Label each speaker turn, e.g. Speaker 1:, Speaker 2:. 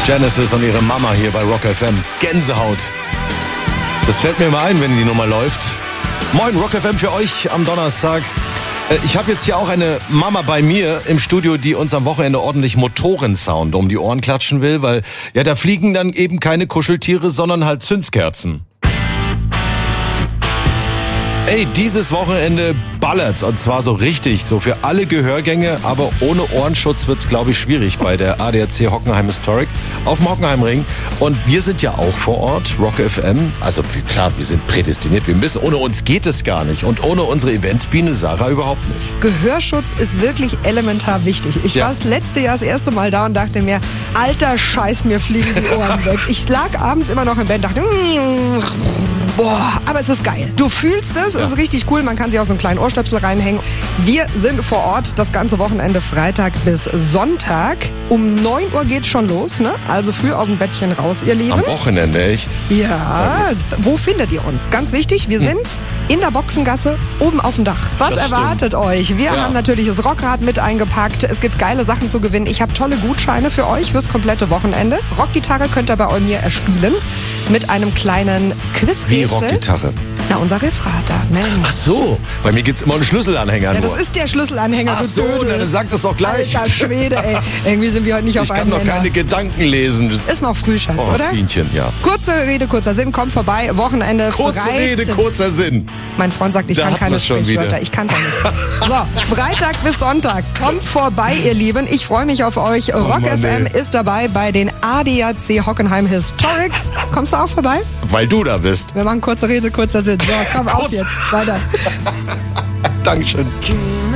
Speaker 1: Genesis und ihre Mama hier bei Rock FM. Gänsehaut. Das fällt mir immer ein, wenn die Nummer läuft. Moin, Rock FM für euch am Donnerstag. Ich habe jetzt hier auch eine Mama bei mir im Studio, die uns am Wochenende ordentlich Motorensound um die Ohren klatschen will, weil ja da fliegen dann eben keine Kuscheltiere, sondern halt Zündkerzen. Ey, dieses Wochenende ballert's und zwar so richtig, so für alle Gehörgänge, aber ohne Ohrenschutz wird's, glaube ich, schwierig bei der ADAC Hockenheim Historic auf dem Hockenheimring. Und wir sind ja auch vor Ort, Rock FM. Also klar, wir sind prädestiniert, wir müssen, ohne uns geht es gar nicht und ohne unsere Eventbiene Sarah überhaupt nicht.
Speaker 2: Gehörschutz ist wirklich elementar wichtig. Ich war das letzte Jahr das erste Mal da und dachte mir, alter Scheiß, mir fliegen die Ohren weg. Ich lag abends immer noch im Bett und dachte, boah, aber es ist geil. Du fühlst es, ist richtig cool. Man kann sich auch so einen kleinen Ohrstöpsel reinhängen. Wir sind vor Ort das ganze Wochenende, Freitag bis Sonntag. Um 9 Uhr geht's schon los, ne? Also früh aus dem Bettchen raus, ihr Lieben.
Speaker 1: Am Wochenende, echt?
Speaker 2: Ja, wo findet ihr uns? Ganz wichtig, wir sind in der Boxengasse oben auf dem Dach. Was
Speaker 1: Das
Speaker 2: erwartet euch? Wir haben natürlich das Rockrad mit eingepackt. Es gibt geile Sachen zu gewinnen. Ich habe tolle Gutscheine für euch fürs komplette Wochenende. Rockgitarre könnt ihr bei mir erspielen mit einem kleinen Quizrätsel.
Speaker 1: Wie Rockgitarre?
Speaker 2: Na, unser Refrater, Mensch.
Speaker 1: Ach so, bei mir gibt's immer einen Schlüsselanhänger
Speaker 2: Ja,
Speaker 1: nur.
Speaker 2: das ist der Schlüsselanhänger,
Speaker 1: Ach
Speaker 2: du
Speaker 1: so,
Speaker 2: Dödel.
Speaker 1: dann sag das doch gleich.
Speaker 2: Alter Schwede, ey. Irgendwie sind wir heute nicht auf
Speaker 1: Ich
Speaker 2: einem
Speaker 1: kann doch
Speaker 2: Nenner.
Speaker 1: keine Gedanken lesen.
Speaker 2: Ist noch früh, Schatz,
Speaker 1: Oh,
Speaker 2: oder?
Speaker 1: Bienchen, ja.
Speaker 2: Kurze Rede, kurzer Sinn, kommt vorbei, Wochenende,
Speaker 1: Kurze
Speaker 2: Freitag.
Speaker 1: Rede, kurzer Sinn.
Speaker 2: Mein Freund sagt, ich
Speaker 1: Da
Speaker 2: kann
Speaker 1: hat
Speaker 2: keine
Speaker 1: man's schon
Speaker 2: Sprichwörter.
Speaker 1: wieder.
Speaker 2: Ich kann's auch nicht. So, Freitag bis Sonntag. Kommt vorbei, ihr Lieben. Ich freue mich auf euch. Rock
Speaker 1: Mann,
Speaker 2: FM
Speaker 1: ey.
Speaker 2: ist dabei bei den ADAC Hockenheim Historics. Kommst du auch vorbei?
Speaker 1: Weil du da bist.
Speaker 2: Wir machen kurze Rede, kurzer Sinn. So, komm auf jetzt. Weiter.
Speaker 1: Dankeschön.